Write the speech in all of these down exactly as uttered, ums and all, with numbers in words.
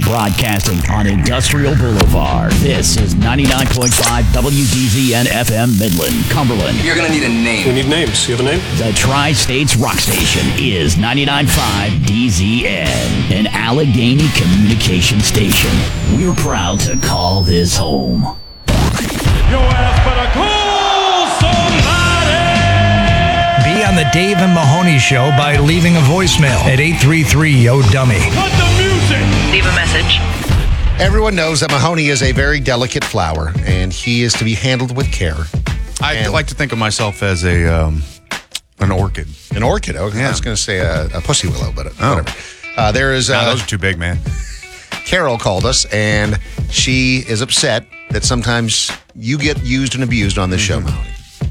Broadcasting on Industrial Boulevard. This is ninety-nine point five W D Z N F M Midland, Cumberland. You're going to need a name. We need names. You have a name? The Tri-States Rock Station is ninety-nine point five D Z N, an Allegheny communication station. We're proud to call this home. Your ass better call somebody! Be on the Dave and Mahoney Show by leaving a voicemail at eight three three, yo dummy. Cut the music! Leave a message. Everyone knows that Mahoney is a very delicate flower, and he is to be handled with care. I And- like to think of myself as a um, an orchid. An orchid. Okay, Yeah. I was going to say a, a pussy willow, but Oh. whatever. Uh, there is... Nah, Uh, those are too big, man. Carol called us, and she is upset that sometimes you get used and abused on this show, Mahoney.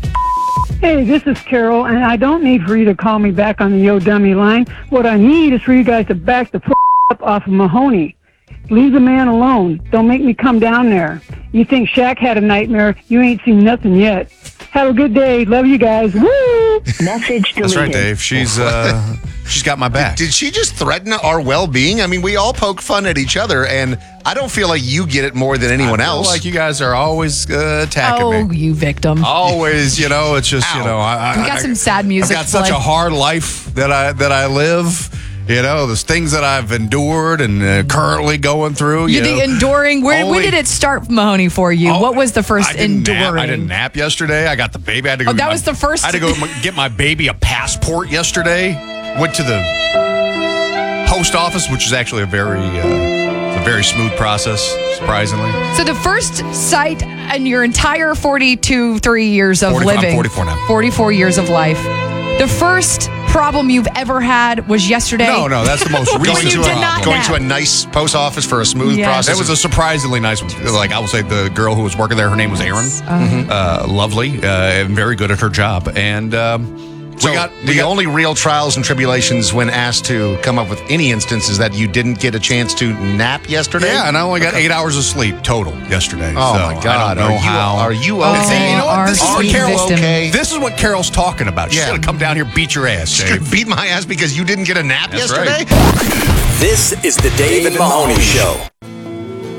Hey, this is Carol, and I don't need for you to call me back on the Yo Dummy line. What I need is for you guys to back the f- up off of Mahoney. Leave the man alone. Don't make me come down there. You think Shaq had a nightmare? You ain't seen nothing yet. Have a good day. Love you guys. Woo! Message deleted. That's right, Dave. She's uh, she's got my back. Did she just threaten our well-being? I mean, we all poke fun at each other, and I don't feel like you get it more than anyone I feel else. like you guys are always uh, attacking Oh, me. you victim. Always, you know, it's just, you Ow. know, I, I, We got I- some sad music I've got to such play. a hard life that I that I live. You know, there's things that I've endured and uh, currently going through. You You the know. enduring. Where, when Only- did it start, Mahoney, for you? Oh, what was the first I didn't enduring? Nap, I didn't nap yesterday. I got the baby. I had to go Oh, get that my- was the first- I had to go get my baby a passport yesterday. Went to the post office, which is actually a very, uh, a very smooth process, surprisingly. So the first sight in your entire forty-two, three years of forty, I'm living. forty-four now. forty-four years of life. The first problem you've ever had was yesterday. No, no, that's the most When recent you to did a, not going nap. to a nice post office for a smooth Yes. process. That was a surprisingly nice one. Like, I will say the girl who was working there, her name was Erin. Uh-huh. Uh, lovely uh, and very good at her job. And um, So we got the we got, only real trials and tribulations when asked to come up with any instances that you didn't get a chance to nap yesterday. Yeah, and I only got eight hours of sleep total yesterday. Oh so my God! I don't know are you how. are you Oh, okay? See, you know what? This is our what sweet Carol. victim. okay? This is what Carol's talking about. She's Yeah. gonna come down here, beat your ass, She's Dave. gonna beat my ass because you didn't get a nap That's yesterday. right. This is the Dave and Mahoney Show.